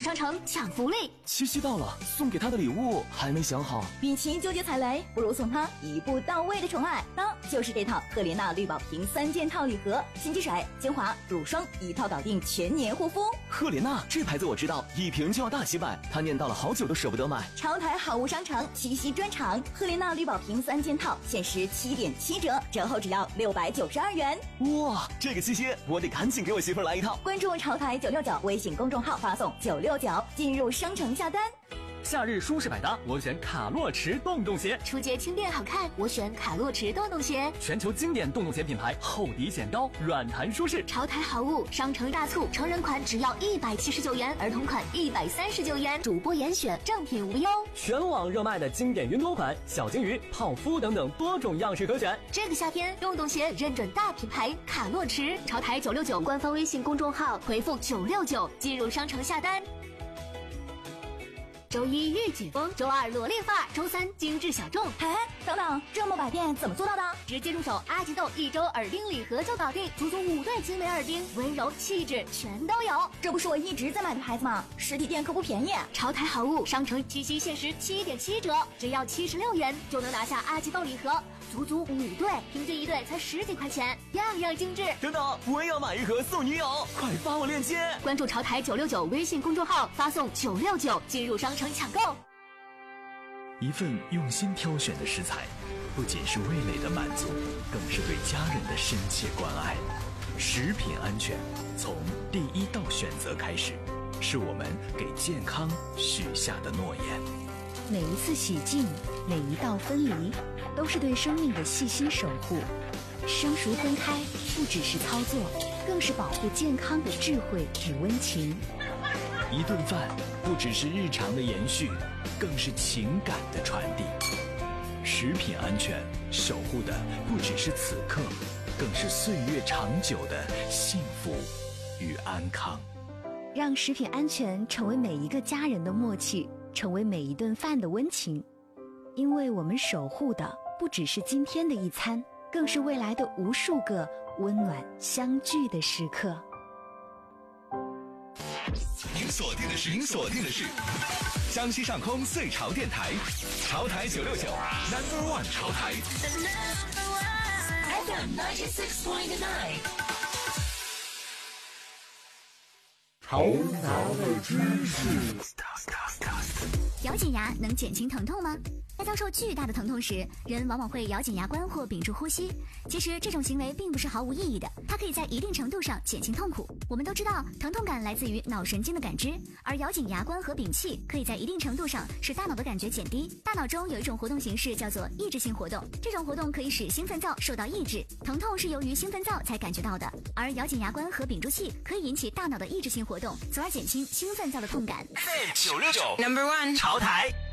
商城抢福利。 七夕到了，送给他的礼物还没想好， 与其纠结踩雷，不如送他一步到位的宠爱，那就是这套赫莲娜绿宝瓶3件套礼盒，洗肌水、精华、乳霜一套搞定全年护肤。 赫莲娜这牌子我知道，一瓶就要大几百，他念叨了好久都舍不得买。 潮台好物商城七夕专场，赫莲娜绿宝瓶3件套限时7.7折，折后只要692元。 哇，这个七夕我得赶紧给我媳妇来一套。 关注潮台969微信公众号，发送969进入商城下单。 夏日舒适百搭，我选卡洛驰洞洞鞋； 出街轻便好看，我选卡洛驰洞洞鞋。 全球经典洞洞鞋品牌，厚底显高，软弹舒适。 潮台好物商城大促，成人款只要179元，儿童款139元，主播严选，正品无忧。 全网热卖的经典云朵款、小金鱼、泡芙等等多种样式可选。 这个夏天，洞洞鞋认准大品牌卡洛驰。潮台969官方微信公众号回复969进入商城下单。周一御姐风，周二萝莉范儿，周三精致小众。哎，等等，这么百变怎么做到的？直接入手阿吉豆1周耳钉礼盒就搞定，足足5对精美耳钉，温柔气质全都有。这不是我一直在买的牌子吗？实体店可不便宜。潮台好物商城七夕限时7.7折，只要76元就能拿下阿吉豆礼盒，足足5对，平均1对才10几块钱，样样精致。 等等，我也要买一盒送女友，快发我链接。 关注潮台969微信公众号，发送969进入商城抢购。 一份用心挑选的食材，不仅是味蕾的满足，更是对家人的深切关爱。食品安全从第一道选择开始，是我们给健康许下的诺言。 每一次洗净，每一道分离，都是对生命的细心守护。生熟分开不只是操作，更是保护健康的智慧与温情。 一顿饭不只是日常的延续，更是情感的传递。食品安全守护的不只是此刻，更是岁月长久的幸福与安康。 让食品安全成为每一个家人的默契，成为每一顿饭的温情。因为我们守护的不只是今天的一餐，更是未来的无数个温暖相聚的时刻。 您锁定的是江西上空最潮电台，潮台969 Number One 潮台 FM 96.9。 头脑的知识。 咬紧牙能减轻疼痛吗？在遭受巨大的疼痛时，人往往会咬紧牙关或屏住呼吸。其实这种行为并不是毫无意义的，它可以在一定程度上减轻痛苦。我们都知道，疼痛感来自于脑神经的感知，而咬紧牙关和屏气可以在一定程度上使大脑的感觉减低。大脑中有一种活动形式叫做抑制性活动，这种活动可以使兴奋灶受到抑制。疼痛是由于兴奋灶才感觉到的，而咬紧牙关和屏住气可以引起大脑的抑制性活动，从而减轻兴奋灶的痛感。 969 Number One 潮台。